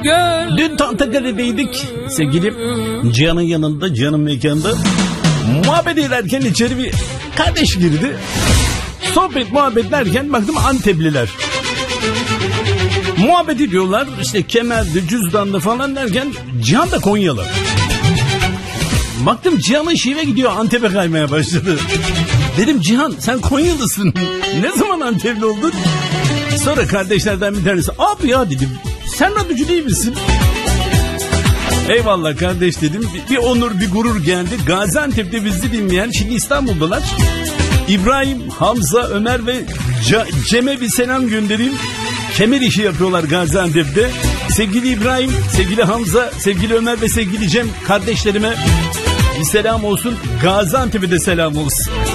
Dün Tahtakale'deydik sevgilim. Cihan'ın yanında, Cihan'ın mekanda. Muhabbet ederken içeri bir kardeş girdi. Sohbet muhabbet derken baktım Antepliler. Muhabbet ediyorlar işte kemerdi, cüzdandı falan derken Cihan da Konyalı. Baktım Cihan'ın şive gidiyor, Antep'e kaymaya başladı. Dedim Cihan sen Konyalısın. Ne zaman Antepli oldun? Sonra kardeşlerden bir tanesi abi ya dedim sen radyocu değil misin? Eyvallah kardeş dedim. Bir onur bir gurur geldi. Gaziantep'te bizi dinleyen şimdi İstanbul'dalar. İbrahim, Hamza, Ömer ve Cem'e bir selam göndereyim. Kemer işi yapıyorlar Gaziantep'te. Sevgili İbrahim, sevgili Hamza, sevgili Ömer ve sevgili Cem kardeşlerime bir selam olsun. Gaziantep'e de selam olsun.